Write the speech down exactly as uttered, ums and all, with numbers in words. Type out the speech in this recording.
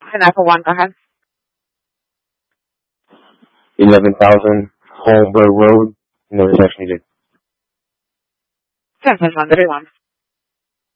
And nine four one, go ahead. eleven thousand Holmberg Road, no attention needed. ten one, three one.